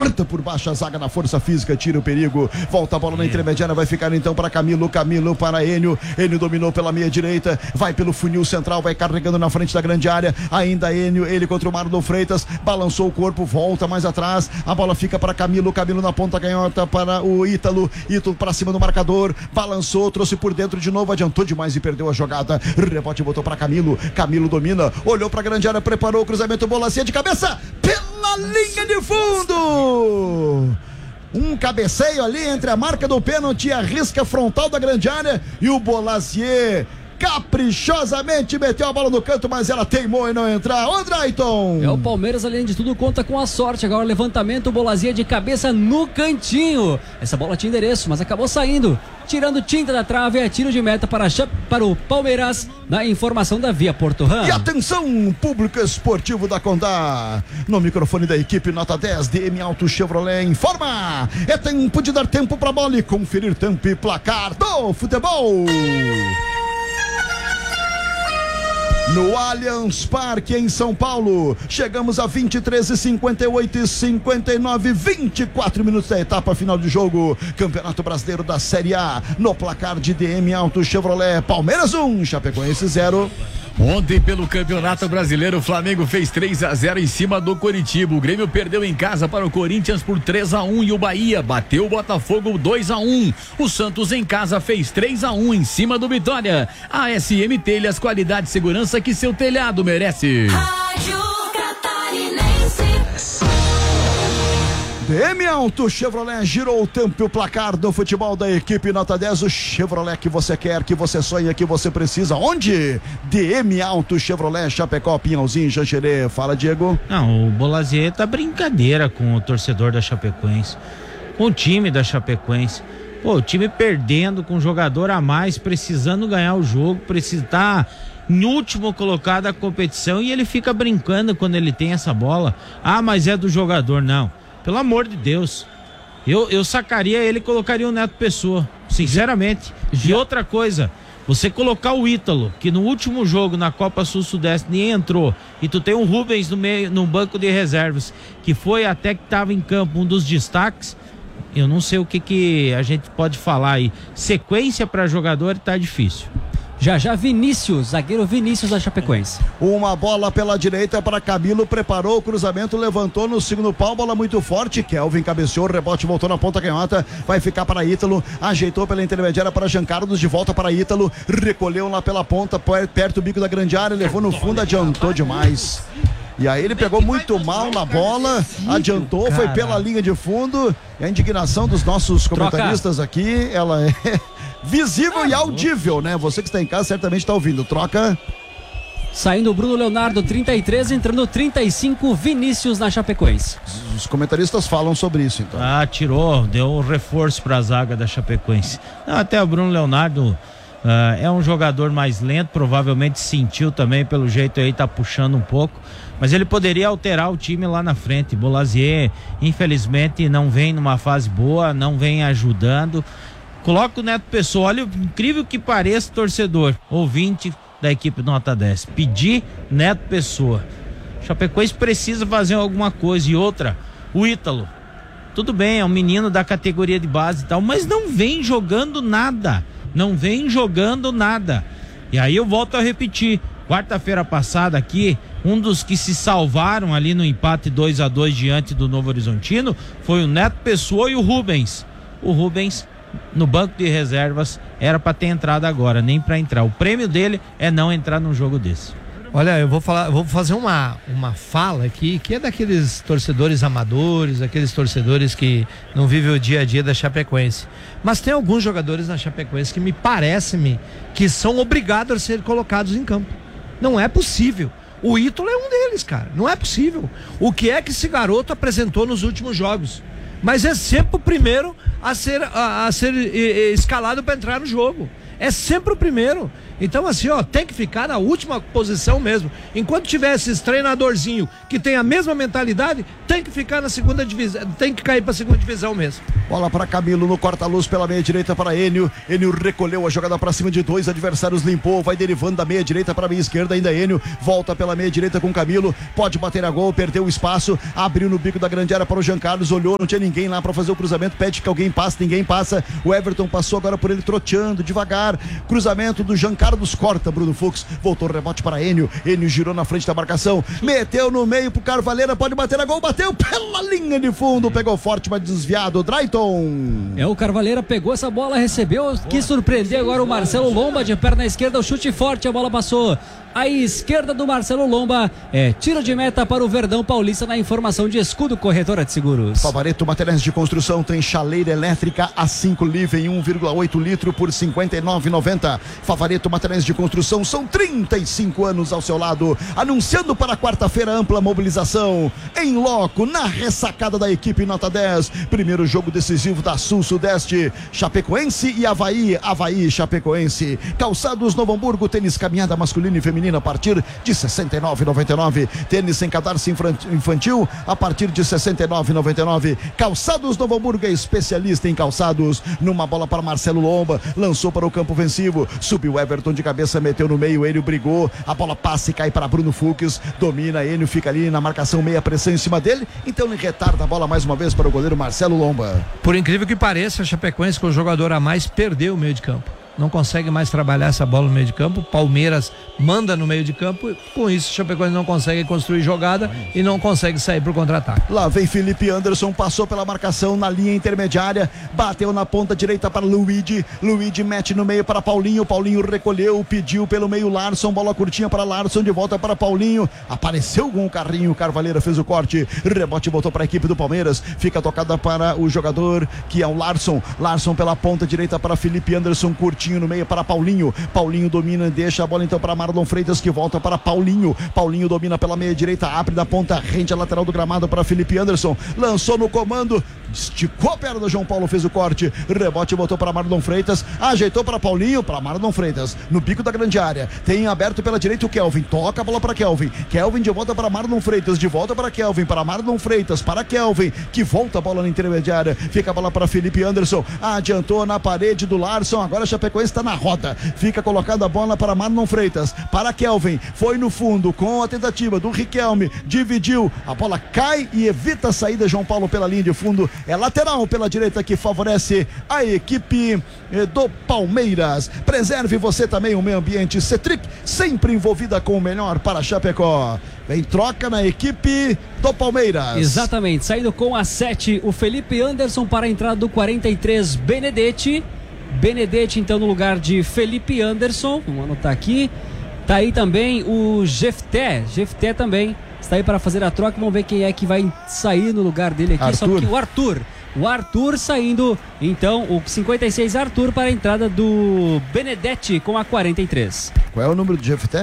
corta por baixo a zaga na força física, tira o perigo, volta a bola na intermediária, vai ficar então para Camilo para Enio dominou pela meia direita, vai pelo funil central, vai carregando na frente da grande área, ainda Enio, ele contra o Marlon Freitas, balançou o corpo, volta mais atrás, a bola fica para Camilo na ponta canhota para o Ítalo para cima do marcador, balançou, trouxe por dentro de novo, adiantou demais e perdeu a jogada, rebote botou para Camilo domina, olhou para a grande área, preparou o cruzamento, Bolasie de cabeça, pela linha de fundo, um cabeceio ali entre a marca do pênalti e a risca frontal da grande área, e o Bolasie caprichosamente meteu a bola no canto, mas ela teimou em não entrar. Ô, Drayton! O Palmeiras, além de tudo, conta com a sorte. Agora o levantamento, o Bolasie de cabeça no cantinho. Essa bola tinha endereço, mas acabou saindo. Tirando tinta da trave, é tiro de meta para o Palmeiras, na informação da Via Porto Ram. E atenção, público esportivo da Condá, no microfone da equipe nota 10, DM Auto Chevrolet informa, é tempo de dar tempo para a bola e conferir tempo e placar do futebol. No Allianz Parque, em São Paulo, chegamos a 23h58 e 59, 24 minutos da etapa final de jogo, Campeonato Brasileiro da Série A, no placar de DM Auto Chevrolet, Palmeiras 1, Chapecoense 0. Ontem, pelo Campeonato Brasileiro, o Flamengo fez 3-0 em cima do Coritiba. O Grêmio perdeu em casa para o Corinthians por 3-1 e o Bahia bateu o Botafogo 2-1. O Santos em casa fez 3-1 em cima do Vitória. A SM Telhas, qualidade e segurança que seu telhado merece. Rádio Catarinense. DM Auto Chevrolet girou o tempo e o placar do futebol da equipe nota 10, o Chevrolet que você quer, que você sonha, que você precisa. Onde? DM Auto Chevrolet, Chapecó, Pinhalzinho, Xanxerê. Fala, Diego. Não, o Bolasie tá brincadeira com o torcedor da Chapecoense, com o time da Chapecoense. Pô, o time perdendo, com um jogador a mais, precisando ganhar o jogo, precisa estar em último colocado da competição, e ele fica brincando quando ele tem essa bola. Ah, mas é do jogador. Não, pelo amor de Deus, eu sacaria ele e colocaria o Neto Pessoa, sinceramente. E outra coisa, você colocar o Ítalo, que no último jogo na Copa Sul-Sudeste nem entrou, e tu tem um Rubens no meio, no banco de reservas, que foi até que estava em campo um dos destaques. Eu não sei o que a gente pode falar aí. Sequência para jogador tá difícil. Já Vinícius, zagueiro Vinícius da Chapecoense. Uma bola pela direita para Camilo, preparou o cruzamento, levantou no segundo pau, bola muito forte, Kelvin cabeceou, rebote voltou na ponta canhota, vai ficar para Ítalo, ajeitou pela intermediária para Jean Carlos, de volta para Ítalo, recolheu lá pela ponta, perto do bico da grande área, levou no fundo, adiantou demais. E aí ele pegou muito mal na bola, adiantou, foi pela linha de fundo. E a indignação dos nossos comentaristas aqui, ela é visível e audível, né? Você que está em casa certamente está ouvindo. Troca. Saindo o Bruno Leonardo, 33, entrando 35, Vinícius na Chapecoense. Os comentaristas falam sobre isso, então. Ah, tirou, deu um reforço para a zaga da Chapecoense. Até o Bruno Leonardo é um jogador mais lento, provavelmente sentiu também, pelo jeito aí tá puxando um pouco, mas ele poderia alterar o time lá na frente. Bolasie, infelizmente, não vem numa fase boa, não vem ajudando. Coloca o Neto Pessoa, olha, incrível que pareça, torcedor, ouvinte da equipe nota 10, pedir Neto Pessoa. Chapecoense precisa fazer alguma coisa. E outra, o Ítalo, tudo bem, é um menino da categoria de base e tal, mas não vem jogando nada. E aí eu volto a repetir, quarta-feira passada aqui, um dos que se salvaram ali no empate 2-2 diante do Novo Horizontino foi o Neto Pessoa e o Rubens. O Rubens, no banco de reservas, era para ter entrado agora, nem para entrar. O prêmio dele é não entrar num jogo desse. Olha, eu vou fazer uma fala aqui, que é daqueles torcedores amadores, aqueles torcedores que não vivem o dia a dia da Chapecoense. Mas tem alguns jogadores na Chapecoense que me parecem que são obrigados a ser colocados em campo. Não é possível. O Ítalo é um deles, cara. Não é possível. O que é que esse garoto apresentou nos últimos jogos? Mas é sempre o primeiro a ser escalado para entrar no jogo. É sempre o primeiro. Então assim, ó, tem que ficar na última posição mesmo. Enquanto tiver esses treinadorzinho que tem a mesma mentalidade, tem que ficar na segunda divisão, tem que cair pra segunda divisão mesmo. Bola para Camilo no corta-luz pela meia direita para Enio. Enio recolheu a jogada para cima de 2 adversários, limpou, vai derivando da meia direita para a meia esquerda, ainda Enio, volta pela meia direita com Camilo, pode bater a gol, perdeu o espaço, abriu no bico da grande área para o Jean Carlos, olhou, não tinha ninguém lá para fazer o cruzamento, pede que alguém passe, ninguém passa, o Everton passou agora por ele troteando devagar, cruzamento do Jean Carlos, corta Bruno Fux, voltou o rebote para Enio, Enio girou na frente da marcação, meteu no meio pro Carvalheira, pode bater a gol, bateu pela linha de fundo, pegou forte, mas desviado, Drayton. O Carvalheira pegou essa bola, recebeu, quis surpreender agora o Marcelo Lomba de perna esquerda, o chute forte, a bola passou à esquerda do Marcelo Lomba, tiro de meta para o Verdão Paulista na informação de Escudo Corretora de Seguros. Favareto Materiais de Construção tem chaleira elétrica A5 livre em 1,8 litro por R$ 59,90. Favareto Materiais de Construção, são 35 anos ao seu lado, anunciando para quarta-feira ampla mobilização em loco, na ressacada da equipe Nota 10, primeiro jogo decisivo da Sul-Sudeste, Chapecoense e Avaí Chapecoense. Calçados Novo Hamburgo, tênis caminhada masculina e feminina a partir de R$ 69,99. Tênis sem cadarço infantil a partir de R$ 69,99. Calçados Novo Hamburgo é especialista em calçados. Numa bola para Marcelo Lomba, lançou para o campo ofensivo, subiu Everton de cabeça, meteu no meio, Enio brigou, a bola passa e cai para Bruno Fux, domina, Enio fica ali na marcação, meia pressão em cima dele, então ele retarda a bola mais uma vez para o goleiro Marcelo Lomba. Por incrível que pareça, a Chapecoense com o jogador a mais perdeu o meio de campo. Não consegue mais trabalhar essa bola no meio de campo. Palmeiras manda no meio de campo. Com isso, o Chapecoense não consegue construir jogada e não consegue sair para o contra-ataque. Lá vem Felipe Anderson, passou pela marcação na linha intermediária, bateu na ponta direita para Luigi mete no meio para Paulinho recolheu, pediu pelo meio Larson, bola curtinha para Larson, de volta para Paulinho, apareceu com o carrinho, Carvalheira fez o corte, rebote voltou para a equipe do Palmeiras, fica tocada para o jogador que é o Larson pela ponta direita para Felipe Anderson, curtinho no meio para Paulinho domina, deixa a bola então para Marlon Freitas, que volta para Paulinho domina pela meia direita, abre da ponta, rende a lateral do gramado para Felipe Anderson, lançou no comando, esticou a perna do João Paulo, fez o corte, rebote voltou para Marlon Freitas, ajeitou para Paulinho, para Marlon Freitas, no bico da grande área, tem aberto pela direita o Kelvin, toca a bola para Kelvin de volta para Marlon Freitas, de volta para Kelvin, para Marlon Freitas, para Kelvin, que volta a bola na intermediária, fica a bola para Felipe Anderson, adiantou na parede do Larson, agora a Chapecoense está na roda, fica colocada a bola para Marlon Freitas, para Kelvin, foi no fundo com a tentativa do Riquelme, dividiu, a bola cai e evita a saída, João Paulo pela linha de fundo, é lateral pela direita que favorece a equipe do Palmeiras. Preserve você também o meio ambiente, Cetric, sempre envolvida com o melhor para Chapecó. Vem troca na equipe do Palmeiras. Exatamente, saindo com a 7, o Felipe Anderson para a entrada do 43, Benedetti então no lugar de Felipe Anderson, vamos anotar aqui, tá aí também o Jefté também está aí para fazer a troca, vamos ver quem é que vai sair no lugar dele aqui, só que o Arthur saindo, então o 56 Arthur para a entrada do Benedetti com a 43. Qual é o número do Jefté?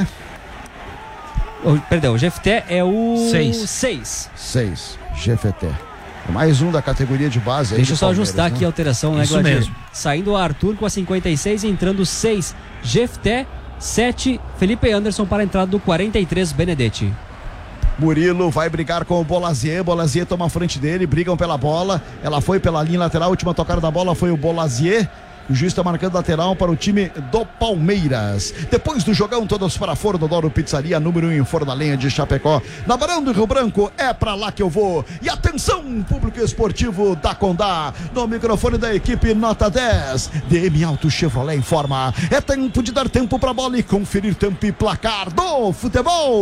Perdão, o Jefté é o 6. Jefté. Mais um da categoria de base. Deixa eu só ajustar aqui a alteração, né, Isso mesmo. Saindo o Arthur com a 56, entrando 6, Jefté, 7, Felipe Anderson para a entrada do 43, Benedetti. Murilo vai brigar com o Bolazier toma a frente dele, brigam pela bola, ela foi pela linha lateral, a última tocada da bola foi o Bolazier. O juiz está marcando lateral para o time do Palmeiras. Depois do jogão, todos para Forno Douro Pizzaria, número 1 em Forno da Lenha de Chapecó. Na Barão do Rio Branco, é pra lá que eu vou. E atenção, público esportivo da Condá. No microfone da equipe Nota 10. DM Auto Chevrolet informa. É tempo de dar tempo para a bola e conferir tempo e placar do futebol.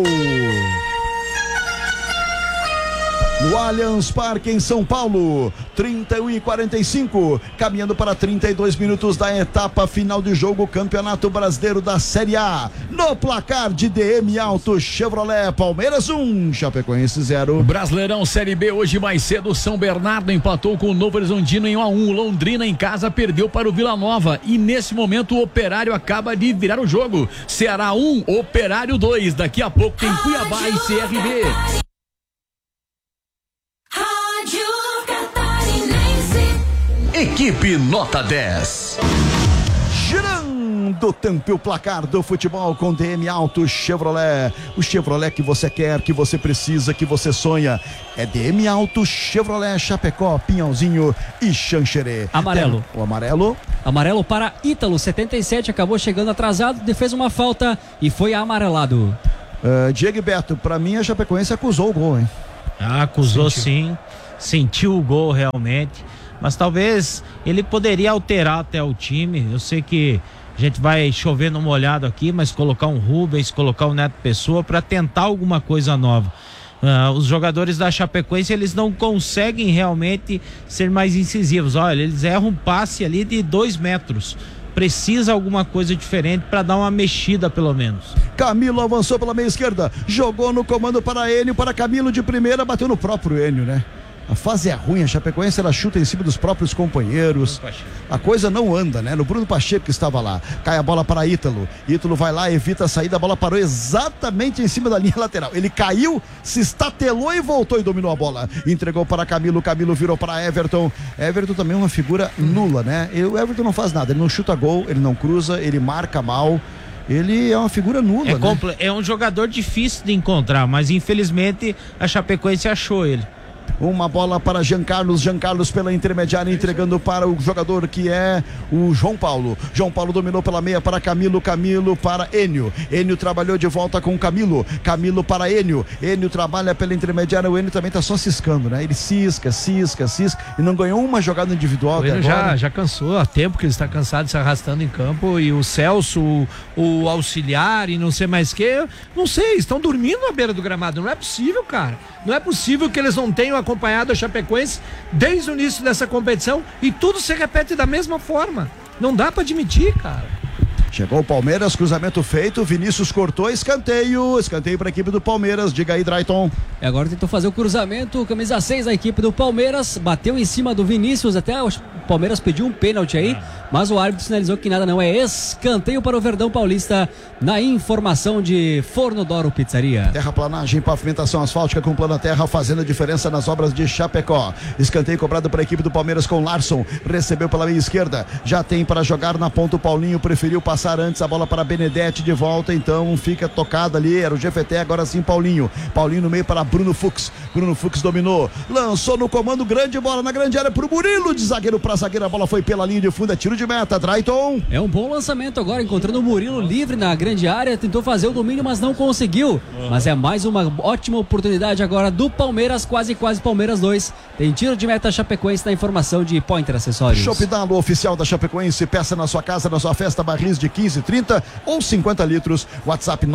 No Allianz Parque em São Paulo, 31:45, caminhando para 32 minutos da etapa final de jogo, Campeonato Brasileiro da Série A. No placar de DM Auto Chevrolet, Palmeiras 1, Chapecoense 0. Brasileirão Série B, hoje mais cedo, São Bernardo empatou com o Novo Horizontino em 1-1. Londrina em casa perdeu para o Vila Nova e nesse momento o Operário acaba de virar o jogo. Ceará 1, Operário 2. Daqui a pouco tem Cuiabá e CRB. Equipe Nota 10. Girando segundo tempo, o placar do futebol com DM Auto Chevrolet. O Chevrolet que você quer, que você precisa, que você sonha. É DM Auto Chevrolet, Chapecó, Pinhalzinho e Xanxerê. Amarelo. O amarelo. Amarelo para Ítalo, 77, acabou chegando atrasado, fez uma falta e foi amarelado. Diego e Beto, pra mim a Chapecoense acusou o gol, hein? Acusou sim, sentiu o gol realmente, mas talvez ele poderia alterar até o time. Eu sei que a gente vai chover no molhado aqui, mas colocar um Rubens, colocar o Neto Pessoa para tentar alguma coisa nova. Os jogadores da Chapecoense, eles não conseguem realmente ser mais incisivos. Olha, eles erram um passe ali de 2 metros. Precisa alguma coisa diferente para dar uma mexida pelo menos. Camilo avançou pela meia esquerda, jogou no comando para Enio, para Camilo de primeira, bateu no próprio Enio, né? A fase é ruim, a Chapecoense ela chuta em cima dos próprios companheiros. A coisa não anda, né? No Bruno Pacheco que estava lá. Cai a bola para Ítalo. Ítalo vai lá, evita a saída, a bola parou exatamente em cima da linha lateral. Ele caiu, se estatelou e voltou e dominou a bola. Entregou para Camilo, Camilo virou para Everton. Everton também é uma figura nula, né? O Everton não faz nada, ele não chuta gol, ele não cruza, ele marca mal. Ele é uma figura nula, né? É um jogador difícil de encontrar, mas infelizmente a Chapecoense achou ele. Uma bola para Jean Carlos pela intermediária, entregando para o jogador que é o João Paulo. João Paulo dominou pela meia para Camilo para Enio. Enio trabalhou de volta com Camilo para Enio. Enio trabalha pela intermediária, o Enio também está só ciscando, né? Ele cisca e não ganhou uma jogada individual até agora. Já cansou, há tempo que ele está cansado de se arrastando em campo, e o Celso, o auxiliar e não sei mais que, não sei, estão dormindo à beira do gramado. Não é possível, cara. Não é possível que eles não tenham acompanhado a Chapecoense desde o início dessa competição e tudo se repete da mesma forma. Não dá pra admitir, cara. Chegou o Palmeiras, cruzamento feito, Vinícius cortou, escanteio para a equipe do Palmeiras. Diga aí, Drayton. Agora tentou fazer o cruzamento, camisa 6 da equipe do Palmeiras, bateu em cima do Vinícius, até o Palmeiras pediu um pênalti aí, mas o árbitro sinalizou que nada não, é escanteio para o Verdão Paulista, na informação de Forno Doro Pizzaria. Terraplanagem, pavimentação asfáltica com Plano Terra, fazendo a diferença nas obras de Chapecó. Escanteio cobrado para a equipe do Palmeiras com Larson, recebeu pela meia esquerda, já tem para jogar na ponta o Paulinho, preferiu passar antes a bola para Benedetti de volta, então fica tocado ali, era o GFT, agora sim Paulinho no meio para Bruno Fux dominou, lançou no comando, grande bola na grande área pro Murilo, de zagueiro para zagueiro, a bola foi pela linha de fundo, é tiro de meta, Drayton. É um bom lançamento agora, encontrando o Murilo livre na grande área, tentou fazer o domínio, mas não conseguiu, mas é mais uma ótima oportunidade agora do Palmeiras, quase Palmeiras 2, tem tiro de meta Chapecoense, na informação de Pointer Acessórios. Chopp Dalo, oficial da Chapecoense, peça na sua casa, na sua festa, barris de 15, 30 ou 50 litros, WhatsApp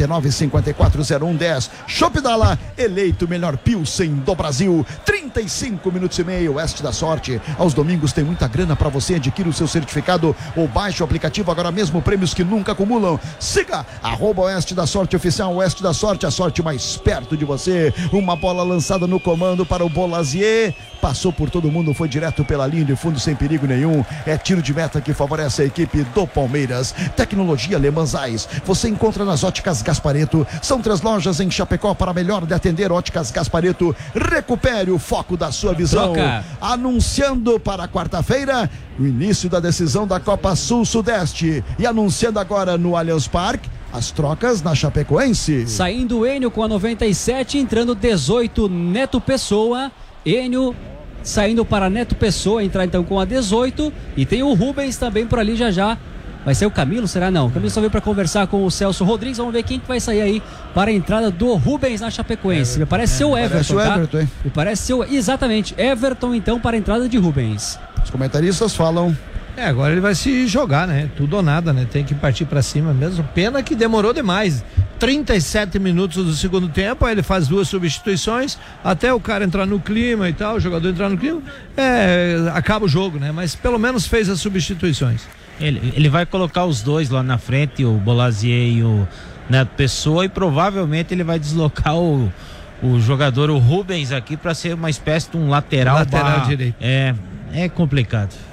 999-540110. Chopp Dala, eleito o melhor Pilsen do Brasil, 35 minutos e meio, Oeste da Sorte. Aos domingos tem muita grana para você, adquira o seu certificado ou baixe o aplicativo agora mesmo, prêmios que nunca acumulam. Siga @Oeste da Sorte oficial, Oeste da Sorte, a sorte mais perto de você. Uma bola lançada no comando para o Bolazier, passou por todo mundo, foi direto pela linha de fundo sem perigo nenhum, é tiro de meta que favorece a equipe do Palmeiras. Tecnologia Le Manzais, você encontra nas Óticas Gaspareto, são 3 lojas em Chapecó para melhor de atender. Óticas Gaspareto, recupere o foco da sua visão. Anunciando para quarta-feira o início da decisão da Copa Sul-Sudeste e anunciando agora no Allianz Parque as trocas na Chapecoense. Saindo o Enio com a 97, entrando 18 Neto Pessoa, Enio saindo para Neto Pessoa, entrar então com a 18, e tem o Rubens também por ali já. Vai ser o Camilo, será? Não. O Camilo só veio para conversar com o Celso Rodrigues. Vamos ver quem que vai sair aí para a entrada do Rubens na Chapecoense. Me parece ser o Everton, parece o Everton, hein? Me parece ser exatamente, Everton então para a entrada de Rubens. Os comentaristas falam... Agora ele vai se jogar, né? Tudo ou nada, né? Tem que partir para cima mesmo. Pena que demorou demais. 37 minutos do segundo tempo, aí ele faz 2 substituições, até o cara entrar no clima e tal, o jogador entrar no clima, acaba o jogo, né? Mas pelo menos fez as substituições. Ele vai colocar os dois lá na frente, o Bolazier e o Neto Pessoa, e provavelmente ele vai deslocar o jogador, o Rubens aqui, para ser uma espécie de um lateral direito. É complicado.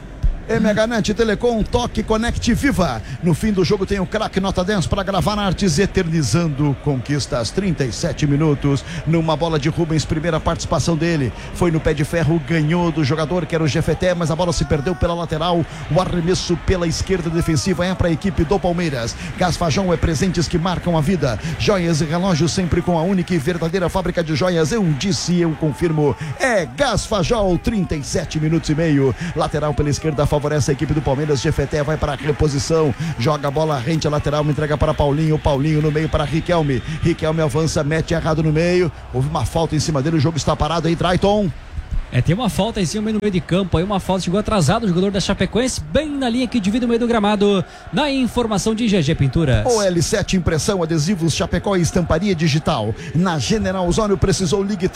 MHNet Telecom, toque, conecte, viva. No fim do jogo tem o craque nota 10 para gravar artes, eternizando conquistas. 37 minutos, numa bola de Rubens, primeira participação dele, foi no pé de ferro, ganhou do jogador que era o Jefeté, mas a bola se perdeu pela lateral. O arremesso pela esquerda defensiva é para a equipe do Palmeiras. Gasfajão é presentes que marcam a vida. Joias e relógios sempre com a única e verdadeira fábrica de joias. Eu disse, eu confirmo, é Gasfajol. 37 minutos e meio, lateral pela esquerda favorece a equipe do Palmeiras. Jefeté vai para a reposição, joga a bola rente a lateral, entrega para Paulinho no meio para Riquelme avança, mete errado no meio, houve uma falta em cima dele, o jogo está parado aí, Drayton. Tem uma falta em cima no meio de campo, aí uma falta, chegou atrasado o jogador da Chapecoense, bem na linha que divide o meio do gramado, na informação de GG Pinturas. O L7 Impressão, adesivos, Chapecó e estamparia digital. Na General Osório, precisou, ligue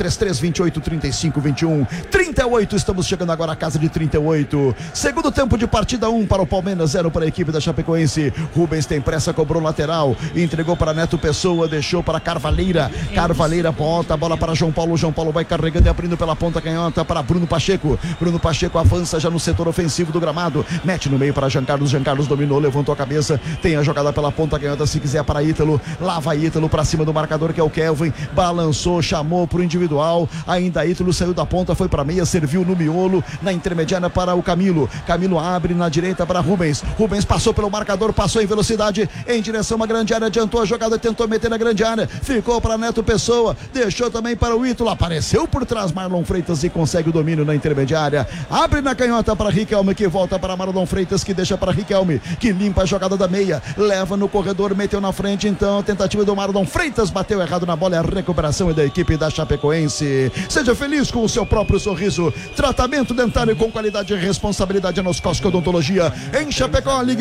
3328-3521. 38, estamos chegando agora à casa de 38. Segundo tempo de partida, 1 para o Palmeiras, 0 para a equipe da Chapecoense. Rubens tem pressa, cobrou lateral, entregou para Neto Pessoa, deixou para Carvalheira volta a bola para João Paulo vai carregando e abrindo pela ponta canhota para Bruno Pacheco avança já no setor ofensivo do gramado, mete no meio para Jean Carlos dominou, levantou a cabeça, tem a jogada pela ponta canhota, se quiser para Ítalo, lá vai Ítalo para cima do marcador que é o Kelvin, balançou, chamou pro individual, ainda Ítalo saiu da ponta, foi para meia, serviu no miolo, na intermediária para o Camilo abre na direita para Rubens passou pelo marcador, passou em velocidade em direção à grande área, adiantou a jogada, tentou meter na grande área, ficou para Neto Pessoa, deixou também para o Ítalo, apareceu por trás Marlon Freitas e consegue o domínio na intermediária, abre na canhota para Riquelme, que volta para Marlon Freitas, que deixa para Riquelme, que limpa a jogada da meia, leva no corredor, meteu na frente, então tentativa do Marlon Freitas, bateu errado na bola, a recuperação é da equipe da Chapecoense. Seja feliz com o seu próprio sorriso, tratamento dentário com qualidade e responsabilidade nos Cosco Odontologia, em Chapecó, ligue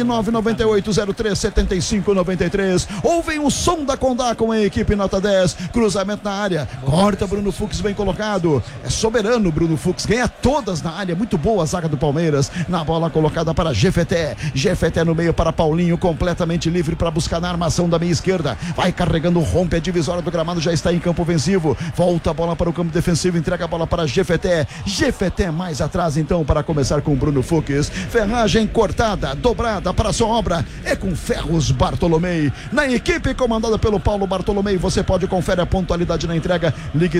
998-03-7593, ouvem o som da Condá com a equipe nota 10, cruzamento na área, corta Bruno Fux, bem colocado, é soberano Bruno Fux, ganha todas na área, muito boa a zaga do Palmeiras, na bola colocada para Jefeté no meio para Paulinho, completamente livre para buscar na armação da meia esquerda, vai carregando, rompe a divisória do gramado, já está em campo ofensivo, volta a bola para o campo defensivo, entrega a bola para Jefeté mais atrás então para começar com Bruno Fux, ferragem cortada, dobrada para a sua obra, é com Ferros Bartolomei, na equipe comandada pelo Paulo Bartolomei, você pode conferir a pontualidade na entrega, ligue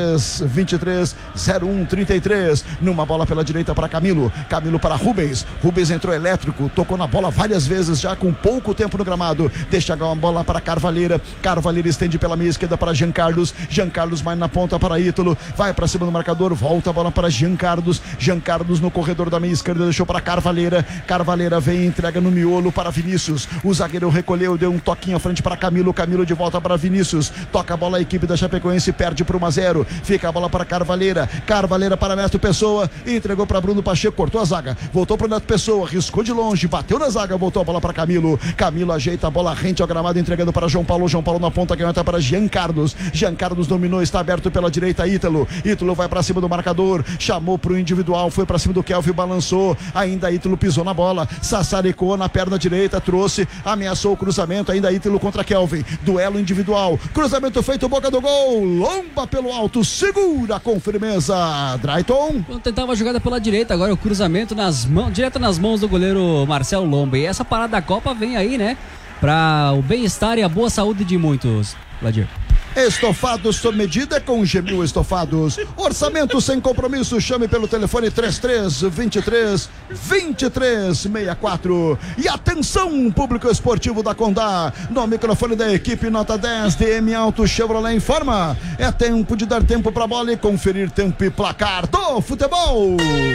33-23-01-33, numa bola pela direita para Camilo para Rubens entrou elétrico, tocou na bola várias vezes já com pouco tempo no gramado, deixa a bola para Carvalheira estende pela meia esquerda para Jean Carlos mais na ponta para Ítalo, vai para cima do marcador, volta a bola para Jean Carlos no corredor da meia esquerda, deixou para Carvalheira vem, entrega no miolo para Vinícius, o zagueiro recolheu, deu um toquinho à frente para Camilo de volta para Vinícius, toca a bola a equipe da Chapecoense, perde por 1-0, fica a bola para Carvalheira para Neto Pessoa, entregou para Bruno Pacheco, cortou a zaga, voltou para Neto Pessoa, riscou de longe, bateu na zaga, voltou a bola para Camilo ajeita a bola rente ao gramado, entregando para João Paulo na ponta, canhota para Jean Carlos dominou, está aberto pela direita, Ítalo vai para cima do marcador, chamou pro individual, foi para cima do Kelvin, balançou, ainda Ítalo pisou na bola, sassaricou na perna direita, trouxe, ameaçou o cruzamento, ainda Ítalo contra Kelvin, duelo individual, cruzamento feito, boca do gol, lomba pelo alto, segura com firmeza, Drayton. Quando tentava a jogada pela direita, agora o cruzamento direto nas mãos do goleiro Marcelo Lomba, e essa parada da Copa vem aí, né, para o bem-estar e a boa saúde de muitos, Vladir. Estofados sob medida com Gemil Estofados. Orçamento sem compromisso. Chame pelo telefone 33-23-23-64. E atenção, público esportivo da Condá. No microfone da equipe nota 10, DM Auto Chevrolet informa. É tempo de dar tempo para a bola e conferir tempo e placar do futebol.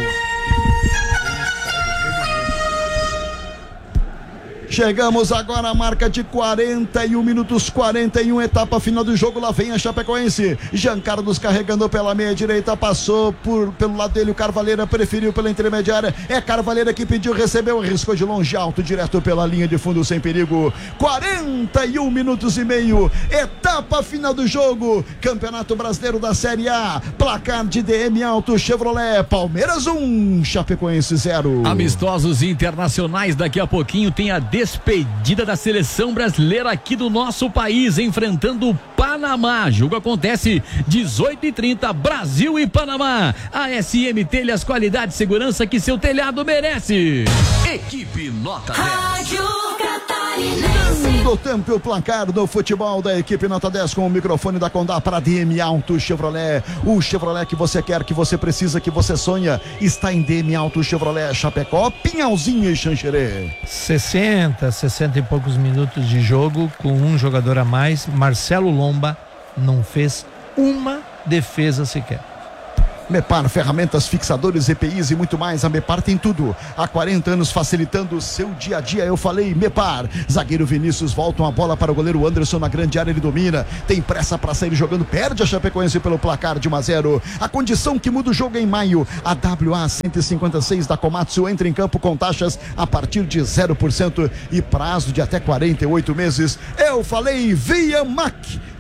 Chegamos agora à marca de 41 minutos, 41, etapa final do jogo. Lá vem a Chapecoense. Jean Carlos carregando pela meia direita, passou pelo lado dele o Carvalheira, preferiu pela intermediária. É Carvalheira que pediu, recebeu, arriscou de longe, alto, direto pela linha de fundo, sem perigo. 41 minutos e meio, etapa final do jogo. Campeonato Brasileiro da Série A. Placar de DM Auto Chevrolet. Palmeiras 1, Chapecoense 0. Amistosos internacionais, daqui a pouquinho tem a despedida da seleção brasileira aqui do nosso país, enfrentando o Panamá. Jogo acontece 18h30, Brasil e Panamá. A SM Telhas, qualidade e segurança que seu telhado merece. Equipe Nota 10. Rádio Catarinense. Do tempo e o placar do futebol da equipe Nota 10 com o microfone da Condá para DM Auto Chevrolet. O Chevrolet que você quer, que você precisa, que você sonha, está em DM Auto Chevrolet Chapecó, Pinhalzinho e Xanxerê. 60 e poucos minutos de jogo com um jogador a mais. Marcelo Lomba não fez uma defesa sequer. Mepar, ferramentas, fixadores, EPIs e muito mais. A Mepar tem tudo. Há 40 anos facilitando o seu dia a dia. Eu falei Mepar. Zagueiro Vinícius volta uma bola para o goleiro Anderson na grande área. Ele domina. Tem pressa para sair jogando. Perde a Chapecoense pelo placar de 1-0. A condição que muda o jogo em maio. A WA 156 da Komatsu entra em campo com taxas a partir de 0% e prazo de até 48 meses. Eu falei Via Mac.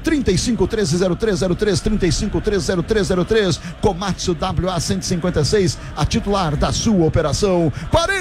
35130303, 35130303, Komatsu WA 156, a titular da sua operação.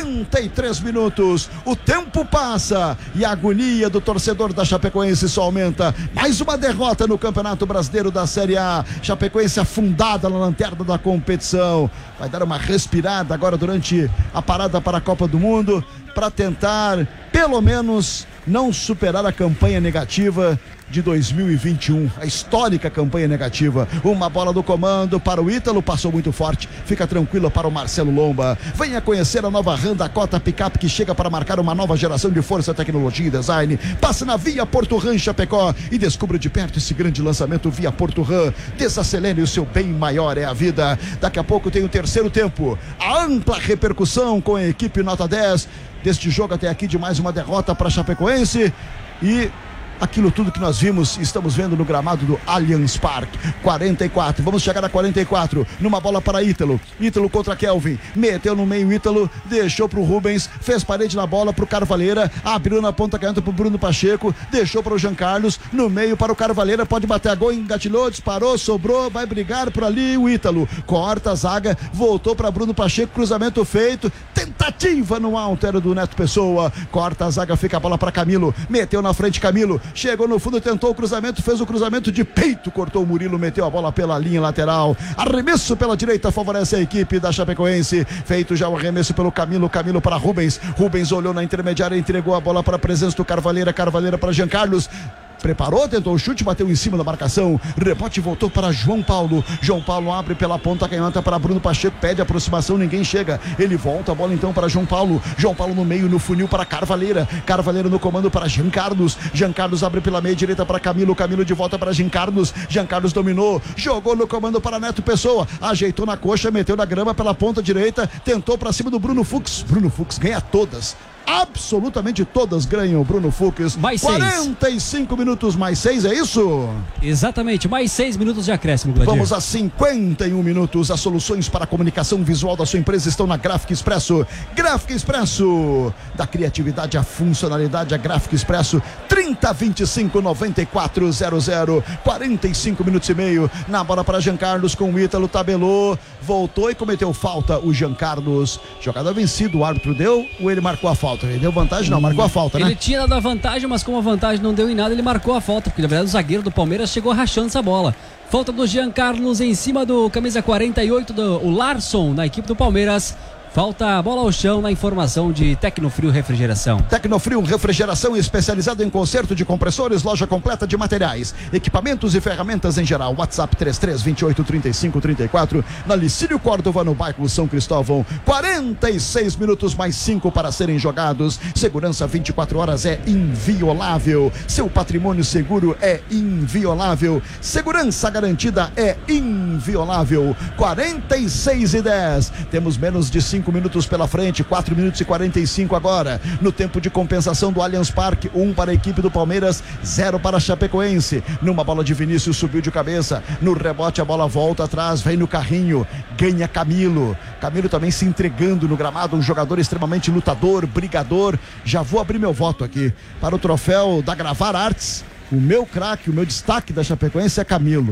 43 minutos, o tempo passa e a agonia do torcedor da Chapecoense só aumenta. Mais uma derrota no Campeonato Brasileiro da Série A. Chapecoense afundada na lanterna da competição. Vai dar uma respirada agora durante a parada para a Copa do Mundo, para tentar, pelo menos, não superar a campanha negativa de 2021, a histórica campanha negativa. Uma bola do comando para o Ítalo, passou muito forte, fica tranquila para o Marcelo Lomba. Venha conhecer a nova Honda Cota Picape que chega para marcar uma nova geração de força, tecnologia e design. Passe na Via Porto Ram Chapecó e descubra de perto esse grande lançamento Via Porto Ram. Desacelere, o seu bem maior é a vida. Daqui a pouco tem o terceiro tempo, a ampla repercussão com a equipe Nota 10 deste jogo até aqui, de mais uma derrota para a Chapecoense e aquilo tudo que nós vimos, estamos vendo no gramado do Allianz Parque. 44, vamos chegar a 44, numa bola para Ítalo. Ítalo contra Kelvin, meteu no meio Ítalo, deixou pro Rubens, fez parede na bola pro Carvalheira, abriu na ponta canhota pro Bruno Pacheco, deixou para o Jean Carlos, no meio para o Carvalheira, pode bater a gol, engatilhou, disparou, sobrou, vai brigar por ali o Ítalo, corta a zaga, voltou para Bruno Pacheco, cruzamento feito, tentativa no alto, era do Neto Pessoa, corta a zaga, fica a bola para Camilo, meteu na frente Camilo, chegou no fundo, tentou o cruzamento, fez o cruzamento de peito, cortou o Murilo, meteu a bola pela linha lateral, arremesso pela direita, favorece a equipe da Chapecoense, feito já o arremesso pelo Camilo, Camilo para Rubens, Rubens olhou na intermediária, entregou a bola para a presença do Carvalheira, Carvalheira para Jean Carlos, preparou, tentou o chute, bateu em cima da marcação, rebote voltou para João Paulo, João Paulo abre pela ponta canhota para Bruno Pacheco, pede aproximação, ninguém chega, ele volta a bola então para João Paulo no meio, no funil para Carvalheira, Carvalheira no comando para Jean Carlos, Jean Carlos abre pela meia direita para Camilo, Camilo de volta para Jean Carlos dominou, jogou no comando para Neto Pessoa, ajeitou na coxa, meteu na grama pela ponta direita, tentou para cima do Bruno Fux ganha todas, absolutamente todas ganham. Bruno Fux, mais 45 minutos mais 6, é isso? Exatamente, mais 6 minutos de acréscimo, Gladir. Vamos a 51 minutos. As soluções para a comunicação visual da sua empresa estão na Gráfica Expresso. Gráfica Expresso, da criatividade à funcionalidade, a Gráfica Expresso, 3025-9400, 45 minutos e meio, na bola para Jean Carlos com o Ítalo, tabelou, voltou e cometeu falta o Jean Carlos, jogador vencido, o árbitro deu ou ele marcou a falta? Ele deu vantagem? Não, marcou a falta, né? Ele tinha dado a vantagem, mas como a vantagem não deu em nada, ele marcou a falta, porque na verdade o zagueiro do Palmeiras chegou rachando essa bola. Falta do Jean Carlos em cima do camisa 48, o Larson, na equipe do Palmeiras. Falta a bola ao chão na informação de Tecnofrio Refrigeração. Tecnofrio Refrigeração, especializado em conserto de compressores, loja completa de materiais, equipamentos e ferramentas em geral. WhatsApp 33283534, na Licínio Córdova, no bairro São Cristóvão. 46 minutos mais 5 para serem jogados. Segurança 24 horas é inviolável. Seu patrimônio seguro é inviolável. Segurança garantida é inviolável. 46:10. Temos menos de 5 minutos pela frente, 4 minutos e 45 agora, no tempo de compensação do Allianz Parque, 1 para a equipe do Palmeiras, 0 para a Chapecoense. Numa bola de Vinícius, subiu de cabeça, no rebote a bola volta atrás, vem no carrinho, ganha Camilo também se entregando no gramado, um jogador extremamente lutador, brigador. Já vou abrir meu voto aqui para o troféu da Gravar Arts. O meu craque, o meu destaque da Chapecoense é Camilo.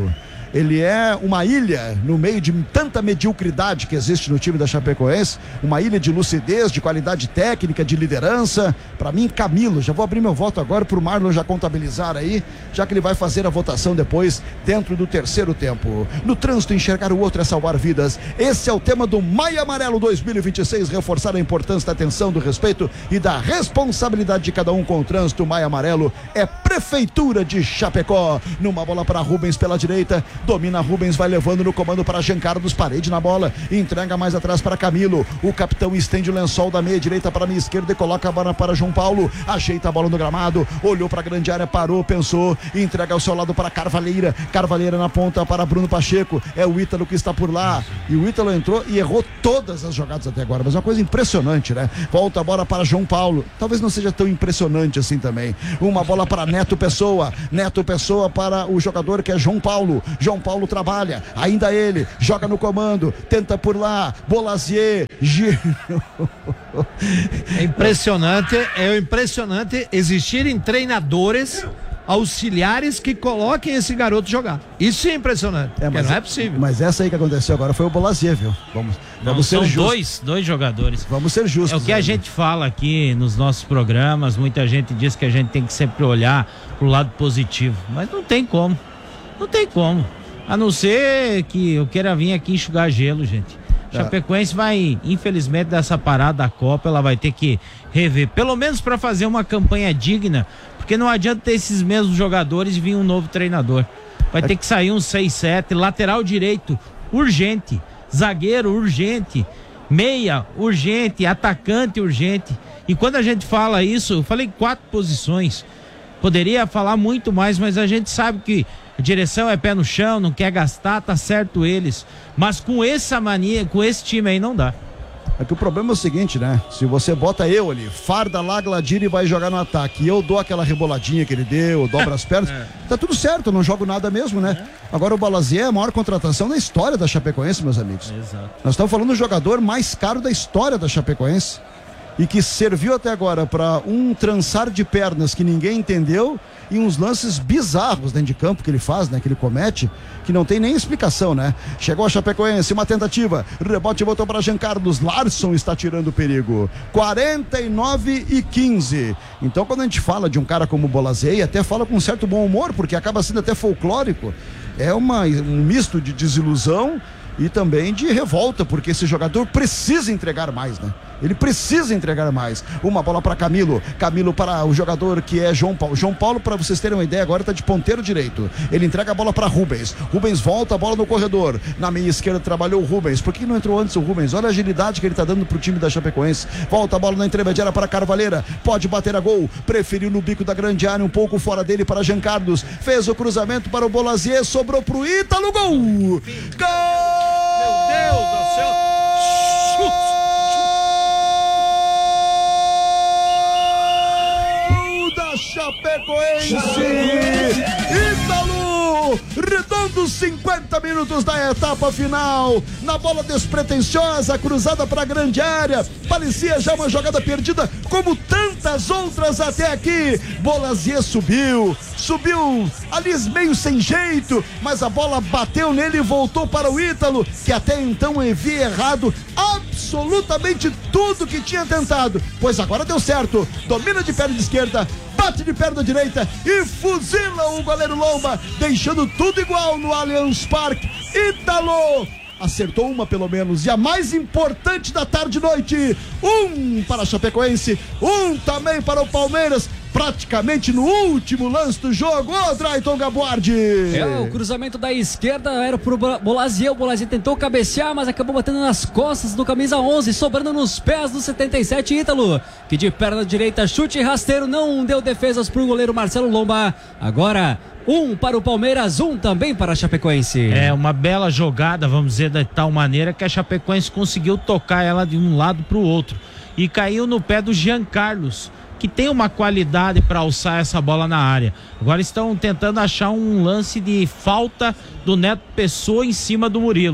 Ele é uma ilha no meio de tanta mediocridade que existe no time da Chapecoense, uma ilha de lucidez, de qualidade técnica, de liderança. Para mim, Camilo, já vou abrir meu voto agora pro Marlon já contabilizar aí, já que ele vai fazer a votação depois dentro do terceiro tempo. No trânsito, enxergar o outro é salvar vidas. Esse é o tema do Maio Amarelo 2026, reforçar a importância da atenção, do respeito e da responsabilidade de cada um com o trânsito. Maio Amarelo é Prefeitura de Chapecó. Numa bola para Rubens pela direita, domina Rubens, vai levando no comando para Jean Carlos, parede na bola, entrega mais atrás para Camilo, o capitão estende o lençol da meia direita para a minha esquerda e coloca a bola para João Paulo, ajeita a bola no gramado, olhou para a grande área, parou, pensou, entrega ao seu lado para Carvalheira na ponta para Bruno Pacheco, é o Ítalo que está por lá, e o Ítalo entrou e errou todas as jogadas até agora, mas é uma coisa impressionante, né? Volta a bola para João Paulo, talvez não seja tão impressionante assim também, uma bola para Neto Pessoa para o jogador que é João Paulo trabalha, ainda ele, joga no comando, tenta por lá, Bolazier, é impressionante existirem treinadores auxiliares que coloquem esse garoto jogar. Isso é impressionante, mas não é possível. Mas essa aí que aconteceu agora foi o Bolazier, viu? Vamos ser justos. Dois jogadores. Vamos ser justos. É o que a gente fala aqui nos nossos programas, muita gente diz que a gente tem que sempre olhar pro lado positivo, mas não tem como. A não ser que eu queira vir aqui enxugar gelo, gente. Chapecoense vai, infelizmente, dessa parada da Copa, ela vai ter que rever, pelo menos para fazer uma campanha digna, porque não adianta ter esses mesmos jogadores e vir um novo treinador. Vai ter que sair um 6-7, lateral direito, urgente, zagueiro, urgente, meia, urgente, atacante, urgente. E quando a gente fala isso, eu falei 4 posições, poderia falar muito mais, mas a gente sabe que a direção é pé no chão, não quer gastar, tá certo eles. Mas com essa mania, com esse time aí não dá. É que o problema é o seguinte, né? Se você bota eu ali, farda lá, Gladini vai jogar no ataque, e eu dou aquela reboladinha que ele deu, dobro as pernas, tá tudo certo, eu não jogo nada mesmo, né? Agora o Bolazier é a maior contratação da história da Chapecoense, meus amigos. Exato. Nós estamos falando do jogador mais caro da história da Chapecoense e que serviu até agora para um trançar de pernas que ninguém entendeu e uns lances bizarros dentro de campo que ele faz, né? Que ele comete, que não tem nem explicação, né? Chegou a Chapecoense, uma tentativa, rebote voltou para Jean Carlos, Larson está tirando o perigo, 49-15. Então quando a gente fala de um cara como o Bolazier, até fala com um certo bom humor, porque acaba sendo até folclórico, é um misto de desilusão e também de revolta, porque esse jogador precisa entregar mais, né? Ele precisa entregar mais. Uma bola para Camilo para o jogador que é João Paulo, para vocês terem uma ideia, agora está de ponteiro direito. Ele entrega a bola para Rubens volta a bola no corredor, na meia esquerda trabalhou o Rubens. Por que não entrou antes o Rubens? Olha a agilidade que ele está dando pro time da Chapecoense. Volta a bola na intermediária para Carvalheira, pode bater a gol, preferiu no bico da grande área, um pouco fora dele para Jean Carlos, fez o cruzamento para o Bolazier, sobrou pro Ítalo, gol! Gol! Meu Deus do céu! Chapecoense, Ítalo, redondos 50 minutos da etapa final, na bola despretensiosa, cruzada para a grande área, parecia já uma jogada perdida, como tantas outras até aqui. Bolazier subiu ali meio sem jeito, mas a bola bateu nele e voltou para o Ítalo, que até então havia errado absolutamente tudo que tinha tentado, pois agora deu certo, domina de perna esquerda, bate de perna direita e fuzila o goleiro Lomba, deixando tudo igual no Allianz Parque. Ítalo acertou uma pelo menos, e a mais importante da tarde e noite, um para a Chapecoense, um também para o Palmeiras, praticamente no último lance do jogo. Ô, Drayton Gabuardi! O cruzamento da esquerda era pro Bolazier, o Bolazier tentou cabecear, mas acabou batendo nas costas do camisa 11, sobrando nos pés do 77 Ítalo, que de perna direita, chute rasteiro, não deu defesas pro goleiro Marcelo Lomba. Agora um para o Palmeiras, um também para a Chapecoense. É uma bela jogada, vamos dizer, de tal maneira que a Chapecoense conseguiu tocar ela de um lado para o outro e caiu no pé do Jean Carlos, que tem uma qualidade para alçar essa bola na área. Agora estão tentando achar um lance de falta do Neto Pessoa em cima do Murilo.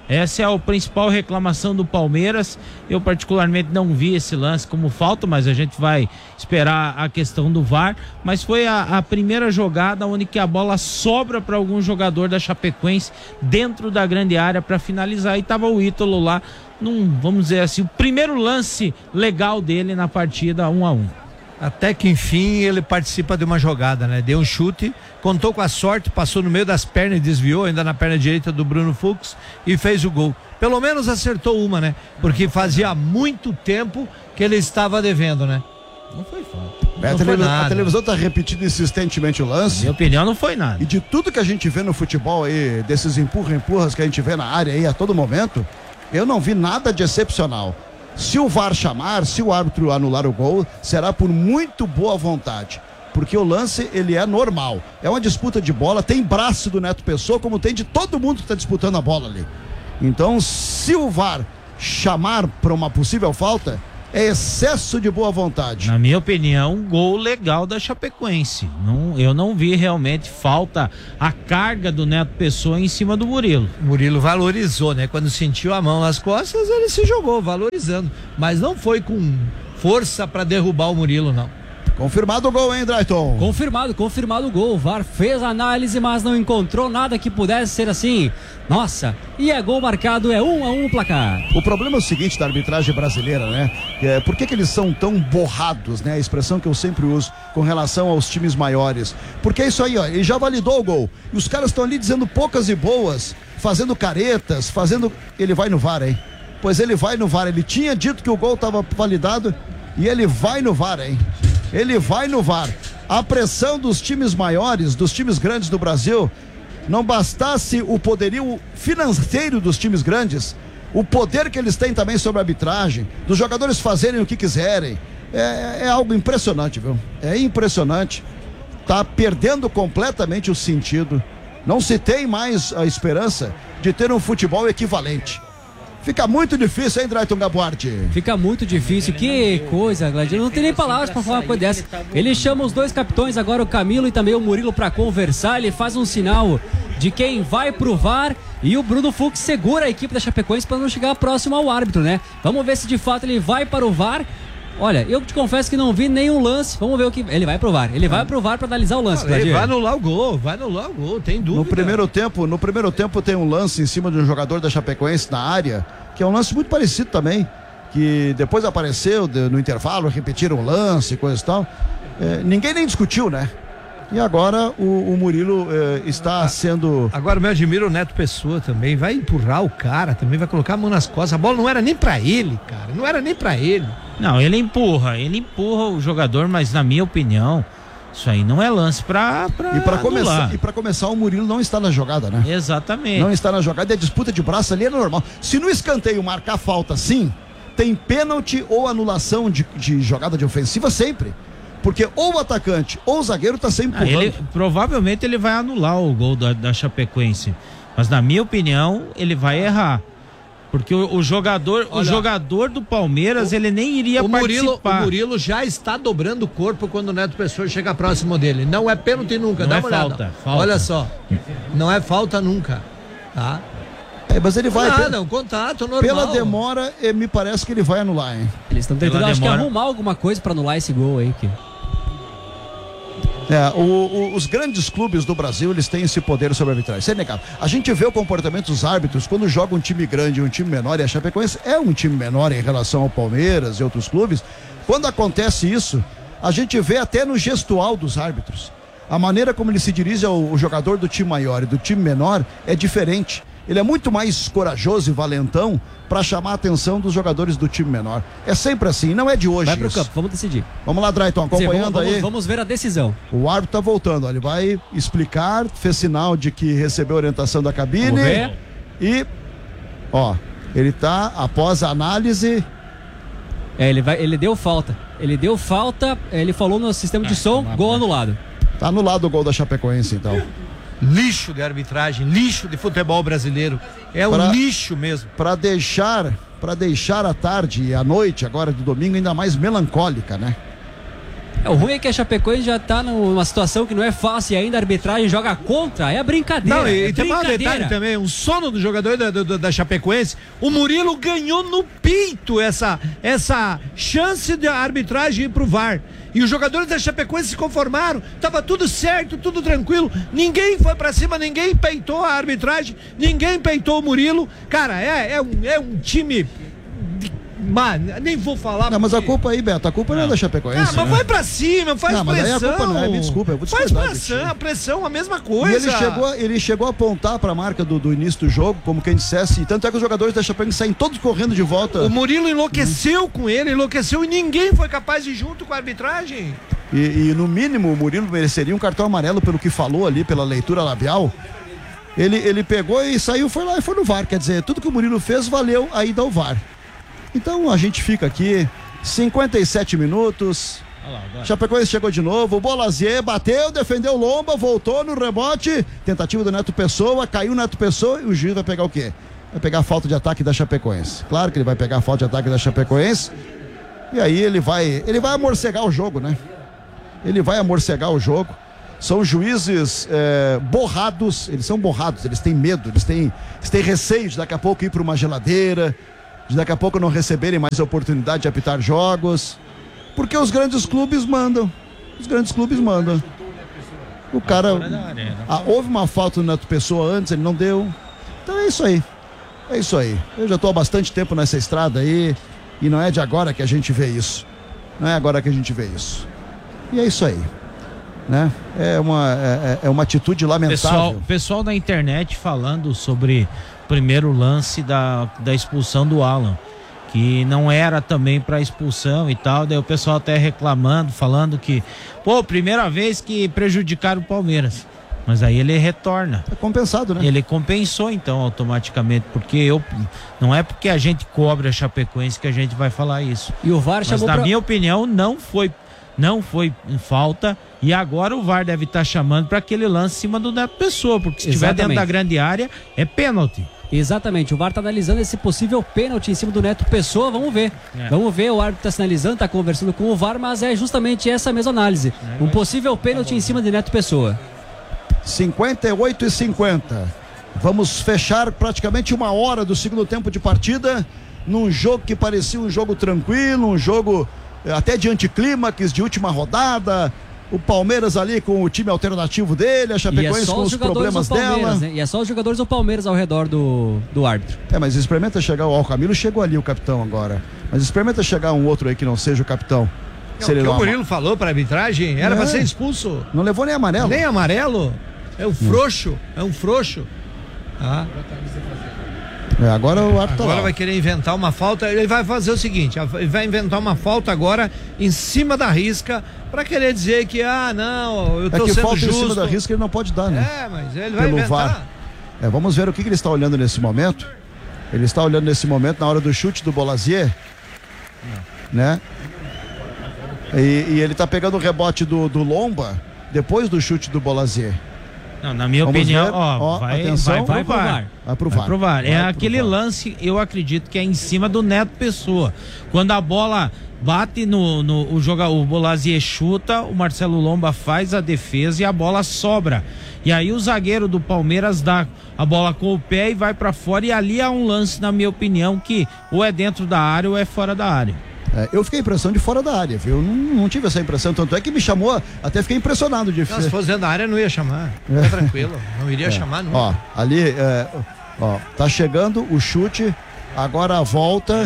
Essa é a principal reclamação do Palmeiras. Eu particularmente não vi esse lance como falta, mas a gente vai esperar a questão do VAR. Mas foi a primeira jogada onde que a bola sobra para algum jogador da Chapecoense dentro da grande área para finalizar, e estava o Ítalo lá, vamos dizer assim, o primeiro lance legal dele na partida 1-1. Até que enfim ele participa de uma jogada, né? Deu um chute, contou com a sorte, passou no meio das pernas e desviou, ainda na perna direita do Bruno Fux, e fez o gol. Pelo menos acertou uma, né? Porque fazia muito tempo que ele estava devendo, né? Não foi falta. A televisão está repetindo insistentemente o lance. Na minha opinião, não foi nada. E de tudo que a gente vê no futebol aí, desses empurras que a gente vê na área aí a todo momento, eu não vi nada de excepcional. Se o VAR chamar, se o árbitro anular o gol, será por muito boa vontade. Porque o lance, ele é normal. É uma disputa de bola, tem braço do Neto Pessoa, como tem de todo mundo que está disputando a bola ali. Então, se o VAR chamar para uma possível falta, é excesso de boa vontade. Na minha opinião, um gol legal da Chapecoense. Eu não vi realmente falta a carga do Neto Pessoa em cima do Murilo. O Murilo valorizou, né? Quando sentiu a mão nas costas, ele se jogou, valorizando. Mas não foi com força para derrubar o Murilo, não. Confirmado o gol, hein, Drayton? Confirmado o gol. O VAR fez a análise, mas não encontrou nada que pudesse ser assim. Nossa, e é gol marcado, é 1-1 o placar. O problema é o seguinte da arbitragem brasileira, né? Por que eles são tão borrados, né? A expressão que eu sempre uso com relação aos times maiores. Porque é isso aí, ó, ele já validou o gol. E os caras estão ali dizendo poucas e boas, fazendo caretas, Ele vai no VAR, hein? Pois ele vai no VAR. Ele tinha dito que o gol estava validado e ele vai no VAR, hein? Ele vai no VAR. A pressão dos times maiores, dos times grandes do Brasil, não bastasse o poderio financeiro dos times grandes, o poder que eles têm também sobre a arbitragem, dos jogadores fazerem o que quiserem, é algo impressionante, viu? É impressionante. Tá perdendo completamente o sentido. Não se tem mais a esperança de ter um futebol equivalente. Fica muito difícil, hein, Drayton Gabuarte? Fica muito difícil, que coisa, Gladiano. Não tem nem palavras pra falar uma coisa dessa. Ele chama os dois capitões, agora o Camilo e também o Murilo, pra conversar. Ele faz um sinal de quem vai pro VAR e o Bruno Fux segura a equipe da Chapecoense pra não chegar próximo ao árbitro, né? Vamos ver se de fato ele vai para o VAR. Olha, eu te confesso que não vi nenhum lance. Vamos ver o que. Ele vai pro VAR. Ele vai pro VAR pra analisar o lance. Ele vai anular o gol, tem dúvida. No primeiro tempo tem um lance em cima de um jogador da Chapecoense na área, que é um lance muito parecido também, que depois apareceu no intervalo, repetiram o lance, coisa e tal. Ninguém nem discutiu, né? E agora o Murilo está sendo... Agora me admira o Neto Pessoa também, vai empurrar o cara, também vai colocar a mão nas costas. A bola não era nem pra ele, cara, não era nem pra ele. Não, ele empurra o jogador, mas na minha opinião, isso aí não é lance pra e pra começar, o Murilo não está na jogada, né? Exatamente. Não está na jogada, e a disputa de braço ali é normal. Se no escanteio marcar falta, sim, tem pênalti ou anulação de jogada de ofensiva sempre. Porque ou o atacante ou o zagueiro tá sempre empurrando. Provavelmente ele vai anular o gol da Chapecoense. Mas na minha opinião, ele vai errar. Porque o jogador do Palmeiras, ele nem iria participar. O Murilo já está dobrando o corpo quando o Neto Pessoa chega próximo dele. Não é pênalti nunca, dá uma olhada. Falta. Olha só, não é falta nunca, tá? Mas ele vai... um contato normal. Pela demora, me parece que ele vai anular, hein? Eles estão tentando, acho que, arrumar alguma coisa pra anular esse gol aí. Os grandes clubes do Brasil, eles têm esse poder sobre a arbitragem, isso é inegável. A gente vê o comportamento dos árbitros quando joga um time grande e um time menor, e a Chapecoense é um time menor em relação ao Palmeiras e outros clubes. Quando acontece isso, a gente vê até no gestual dos árbitros. A maneira como ele se dirige ao jogador do time maior e do time menor é diferente. Ele é muito mais corajoso e valentão para chamar a atenção dos jogadores do time menor. É sempre assim, não é de hoje. Vai pro campo, vamos decidir. Vamos lá, Drayton, acompanhando aí. Vamos ver a decisão. O árbitro tá voltando, ó, ele vai explicar, fez sinal de que recebeu orientação da cabine. Vamos ver. E, ó, ele tá, após a análise... Ele deu falta. Ele falou no sistema de som, gol anulado. Tá anulado o gol da Chapecoense, então. Lixo de arbitragem, lixo de futebol brasileiro. Um lixo mesmo. Para deixar a tarde e a noite agora do domingo ainda mais melancólica, né? O ruim é que a Chapecoense já tá numa situação que não é fácil e ainda a arbitragem joga contra. É brincadeira. Não, e tem um brincadeira. detalhe também, um sono do jogador da Chapecoense. O Murilo ganhou no peito essa chance da arbitragem ir pro VAR. E os jogadores da Chapecoense se conformaram, tava tudo certo, tudo tranquilo, ninguém foi pra cima, ninguém peitou a arbitragem, ninguém peitou o Murilo. Cara, é um time... Mano, nem vou falar. Não, mas a culpa aí, Beto, a culpa não é da Chapecoense. Mas vai pra cima, faz não, mas pressão. aí a culpa não é, me desculpa, eu vou discordar. Faz pressão, a mesma coisa. E ele chegou a apontar pra marca do início do jogo, como quem dissesse, e tanto é que os jogadores da Chapecoense saem todos correndo de volta. O Murilo enlouqueceu com ele, e ninguém foi capaz de ir junto com a arbitragem. E no mínimo o Murilo mereceria um cartão amarelo pelo que falou ali, pela leitura labial. Ele pegou e saiu, foi lá e foi no VAR, quer dizer, tudo que o Murilo fez valeu a ida ao VAR. Então a gente fica aqui, 57 minutos. Chapecoense chegou de novo, o Bolazier bateu, defendeu o Lomba, voltou no rebote, tentativa do Neto Pessoa, caiu o Neto Pessoa e o juiz vai pegar o quê? Vai pegar a falta de ataque da Chapecoense. Claro que ele vai pegar a falta de ataque da Chapecoense. E aí ele vai amorcegar o jogo, né? Ele vai amorcegar o jogo. São juízes borrados, eles são borrados, eles têm medo, eles têm receio de daqui a pouco ir para uma geladeira, de daqui a pouco não receberem mais a oportunidade de apitar jogos, porque os grandes clubes mandam. O cara, houve uma falta do Neto Pessoa antes, ele não deu. Então é isso aí. Eu já estou há bastante tempo nessa estrada aí e não é de agora que a gente vê isso. E é isso aí, né? É uma atitude lamentável. Pessoal da internet falando sobre primeiro lance da expulsão do Alan, que não era também para expulsão e tal, daí o pessoal até reclamando, falando que, primeira vez que prejudicaram o Palmeiras, mas aí ele retorna. É compensado, né? Ele compensou então automaticamente, porque não é porque a gente cobra a Chapecoense que a gente vai falar isso. E o VAR chamou na minha opinião não foi falta, e agora o VAR deve estar chamando para aquele lance em cima do Neto Pessoa, porque se estiver dentro da grande área é pênalti. Exatamente, o VAR está analisando esse possível pênalti em cima do Neto Pessoa, vamos ver. Vamos ver, o árbitro está sinalizando, está conversando com o VAR, mas é justamente essa mesma análise. Um possível pênalti em cima de Neto Pessoa. 58:50. Vamos fechar praticamente uma hora do segundo tempo de partida, num jogo que parecia um jogo tranquilo, um jogo até de anticlímax, de última rodada. O Palmeiras ali com o time alternativo dele, a Chapecoense com os problemas dela. Né? E é só os jogadores do Palmeiras ao redor do árbitro. Mas experimenta chegar o Camilo, chegou ali o capitão agora. Mas experimenta chegar um outro aí que não seja o capitão. O Murilo falou para arbitragem, era para ser expulso. Não levou nem amarelo. Nem amarelo? É um frouxo. Agora o árbitro agora vai querer inventar uma falta. Ele vai fazer o seguinte: ele vai inventar uma falta agora em cima da risca para querer dizer que eu tô sendo falta justo. Em cima da risca ele não pode dar, né? Mas ele vai inventar. VAR. Vamos ver o que ele está olhando nesse momento. Ele está olhando nesse momento na hora do chute do Bolazier, né? E ele está pegando o rebote do Lomba depois do chute do Bolazier. Não, na minha opinião, vai pro VAR. É aquele lance, eu acredito que é em cima do Neto Pessoa. Quando a bola bate o Bolazier chuta, o Marcelo Lomba faz a defesa e a bola sobra. E aí o zagueiro do Palmeiras dá a bola com o pé e vai pra fora, e ali há um lance, na minha opinião, que ou é dentro da área ou é fora da área. Eu fiquei a impressão de fora da área, viu? Não tive essa impressão, tanto é que me chamou, até fiquei impressionado de... Se fosse dentro da área não ia chamar, fica tranquilo, não iria chamar nunca. Ali, tá chegando o chute, agora a volta...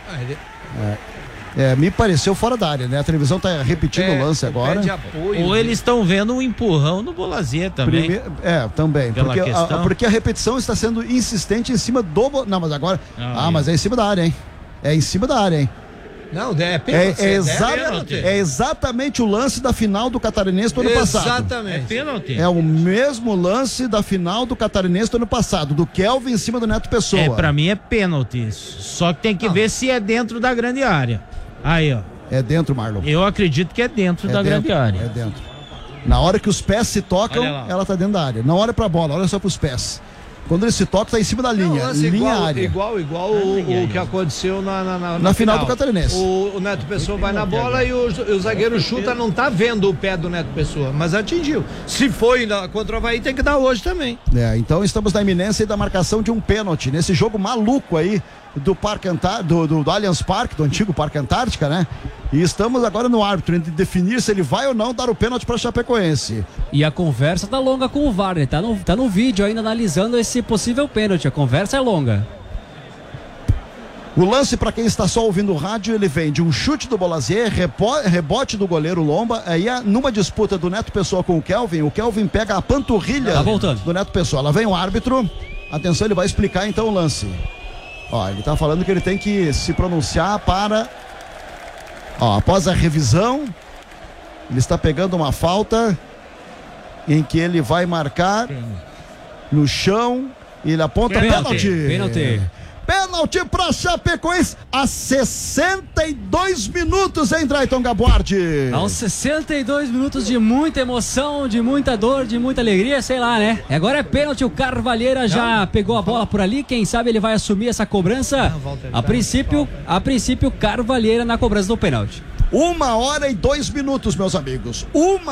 me pareceu fora da área, né? A televisão tá repetindo o lance agora. Ou eles estão vendo um empurrão no Bolazier também. Também. Porque a repetição está sendo insistente em cima do... Não, mas agora... mas é em cima da área, hein? É em cima da área, hein? Não, é pênalti. É exatamente o lance da final do Catarinense do ano passado. Exatamente. É pênalti. É o mesmo lance da final do Catarinense do ano passado, do Kelvin em cima do Neto Pessoa. Pra mim é pênalti isso. Só que tem que ver se é dentro da grande área. Aí, ó. É dentro, Marlon. Eu acredito que é dentro da grande área. É dentro. Na hora que os pés se tocam, ela tá dentro da área. Não olha pra bola, olha só pros pés. Quando ele se toca, tá em cima da linha. Linha área. Igual o que aconteceu na final do Catarinense. O Neto Pessoa vai na bola e o zagueiro chuta, não tá vendo o pé do Neto Pessoa, mas atingiu. Se foi contra o Avaí, tem que dar hoje também. Então estamos na iminência da marcação de um pênalti nesse jogo maluco aí do Parque do Allianz Parque, do antigo Parque Antártica, né? E estamos agora no árbitro em definir se ele vai ou não dar o pênalti para Chapecoense. E a conversa tá longa com o VAR, né? Tá no vídeo ainda analisando esse possível pênalti. A conversa é longa. O lance, para quem está só ouvindo o rádio, ele vem de um chute do Bolazier, rebote do goleiro Lomba, aí numa disputa do Neto Pessoa com o Kelvin pega a panturrilha do Neto Pessoa. Lá vem o árbitro, atenção, ele vai explicar então o lance. Ele tá falando que ele tem que se pronunciar para... após a revisão, ele está pegando uma falta em que ele vai marcar no chão e ele aponta pênalti. Pênalti para Chapecoense a 62 minutos, hein, Drayton Gabuardi? Aos 62 minutos de muita emoção, de muita dor, de muita alegria, sei lá, né? Agora é pênalti, o Carvalheira já pegou a bola por ali, quem sabe ele vai assumir essa cobrança. A princípio, Carvalheira na cobrança do pênalti. 1h02, meus amigos.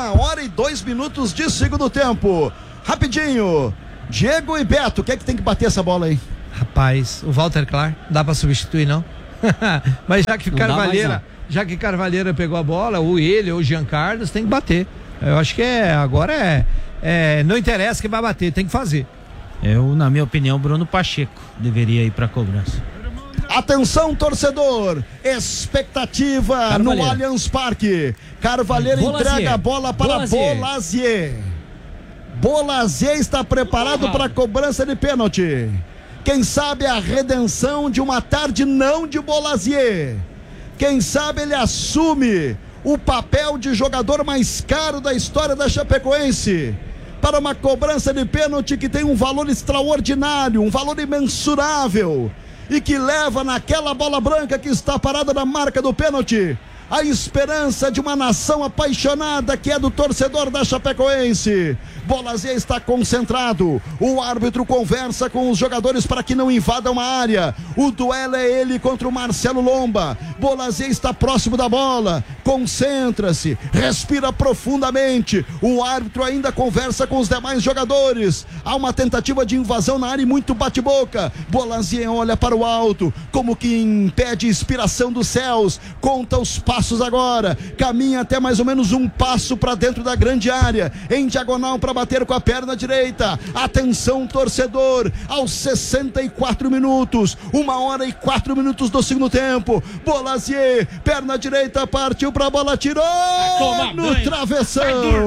1h02 de segundo tempo. Rapidinho, Diego e Beto, quem é que tem que bater essa bola aí? Rapaz, o Walter Clar, não dá pra substituir não? Mas já que Carvalheira pegou a bola, ou ele ou o Jean Carlos, tem que bater. Eu acho que agora não interessa que vai bater, tem que fazer. Na minha opinião, Bruno Pacheco deveria ir pra cobrança. Atenção, torcedor, expectativa no Allianz Parque. Carvalheira entrega a bola para Bolazier. Bolazier está preparado para a cobrança de pênalti. Quem sabe a redenção de uma tarde não de Bolazier. Quem sabe ele assume o papel de jogador mais caro da história da Chapecoense para uma cobrança de pênalti que tem um valor extraordinário, um valor imensurável e que leva naquela bola branca que está parada na marca do pênalti a esperança de uma nação apaixonada que é do torcedor da Chapecoense. Bolazier está concentrado, o árbitro conversa com os jogadores para que não invadam a área. O duelo é ele contra o Marcelo Lomba. Bolazier está próximo da bola, concentra-se, respira profundamente. O árbitro ainda conversa com os demais jogadores. Há uma tentativa de invasão na área e muito bate-boca. Bolazier olha para o alto, como que impede inspiração dos céus, conta os passos agora, caminha até mais ou menos um passo para dentro da grande área, em diagonal para bater com a perna direita. Atenção, torcedor, aos 64 minutos, 1h04 do segundo tempo. Bolazier, perna direita, partiu para a bola, tirou no travessão.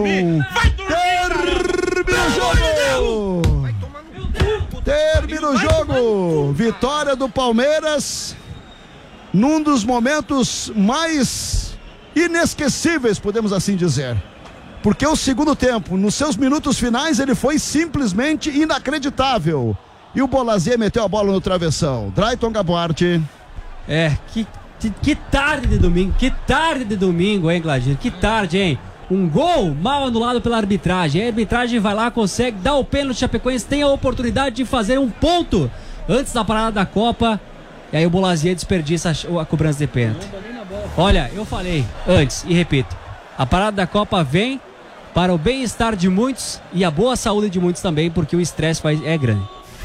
Termina o jogo. Vitória do Palmeiras num dos momentos mais inesquecíveis, podemos assim dizer, porque o segundo tempo, nos seus minutos finais, ele foi simplesmente inacreditável e o Bolazier meteu a bola no travessão. Drayton Gabuardi. Que tarde de domingo, hein, Gladir? Que tarde, hein? Um gol mal anulado pela arbitragem. A arbitragem vai lá, consegue dar o pênalti. Chapecoense tem a oportunidade de fazer um ponto antes da parada da Copa. E aí o Bolazier desperdiça a cobrança de pênalti. Olha, eu falei antes e repito, a parada da Copa vem para o bem-estar de muitos e a boa saúde de muitos também, porque o estresse é grande.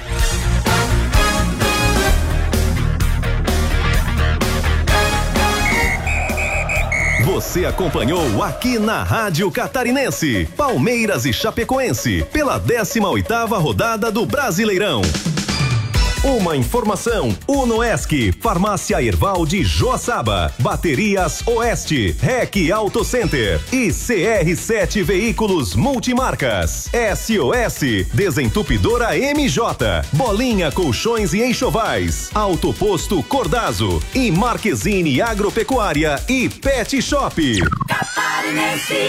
Você acompanhou aqui na Rádio Catarinense, Palmeiras e Chapecoense, pela 18ª rodada do Brasileirão. Uma informação: Unoesc, Farmácia Herval de Joaçaba, Baterias Oeste, REC Auto Center e CR7 Veículos Multimarcas, SOS, Desentupidora MJ, Bolinha Colchões e Enxovais, Autoposto Cordazo e Marquezine Agropecuária e Pet Shop. Catarinense.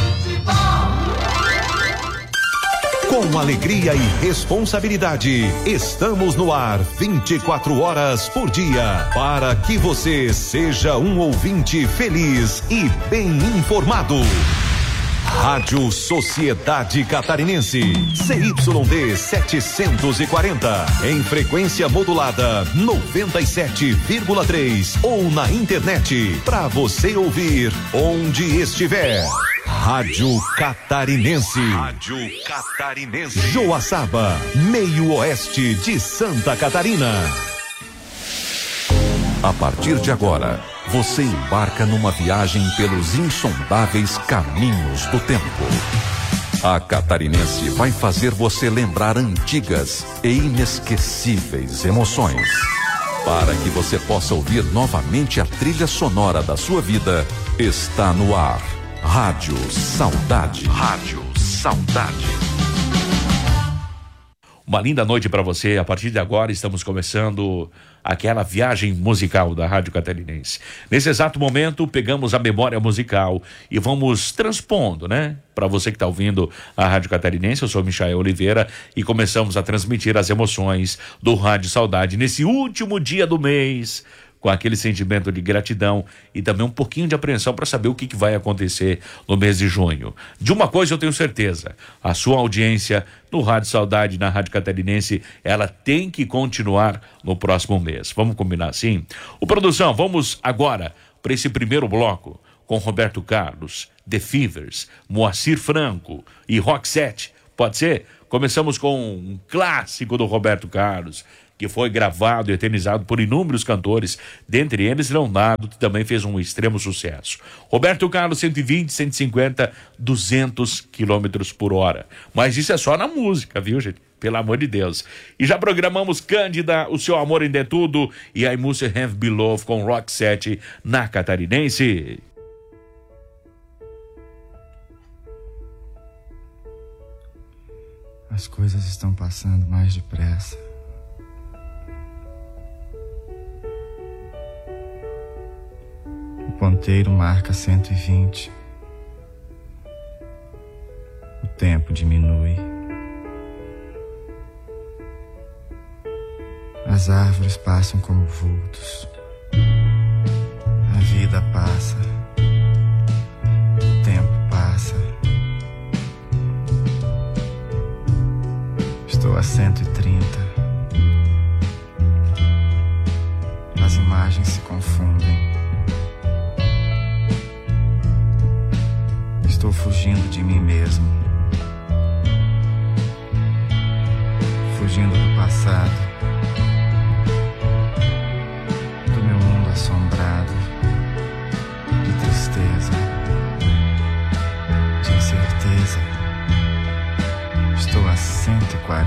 Com alegria e responsabilidade, estamos no ar 24 horas por dia, para que você seja um ouvinte feliz e bem informado. Rádio Sociedade Catarinense, CYD 740, em frequência modulada 97,3 ou na internet, para você ouvir onde estiver. Rádio Catarinense. Rádio Catarinense. Joaçaba, meio oeste de Santa Catarina. A partir de agora, você embarca numa viagem pelos insondáveis caminhos do tempo. A Catarinense vai fazer você lembrar antigas e inesquecíveis emoções. Para que você possa ouvir novamente a trilha sonora da sua vida, está no ar. Rádio Saudade. Rádio Saudade. Uma linda noite para você. A partir de agora estamos começando aquela viagem musical da Rádio Catarinense. Nesse exato momento, pegamos a memória musical e vamos transpondo, né? Para você que está ouvindo a Rádio Catarinense, eu sou Michael Oliveira e começamos a transmitir as emoções do Rádio Saudade nesse último dia do mês, com aquele sentimento de gratidão e também um pouquinho de apreensão para saber o que vai acontecer no mês de junho. De uma coisa eu tenho certeza, a sua audiência no Rádio Saudade, na Rádio Catarinense, ela tem que continuar no próximo mês. Vamos combinar assim? Produção, vamos agora para esse primeiro bloco com Roberto Carlos, The Fevers, Moacir Franco e Roxette. Pode ser? Começamos com um clássico do Roberto Carlos, que foi gravado e eternizado por inúmeros cantores, dentre eles Leonardo, que também fez um extremo sucesso. Roberto Carlos, 120, 150, 200 quilômetros por hora. Mas isso é só na música, viu, gente? Pelo amor de Deus. E já programamos Cândida, O Seu Amor Ainda é Tudo e I Must Have Been Love com Roxette na Catarinense. As coisas estão passando mais depressa. O ponteiro marca 120. O tempo diminui. As árvores passam como vultos. A vida passa. O tempo passa. Estou a 130. As imagens se confundem. Estou fugindo de mim mesmo. Fugindo do passado.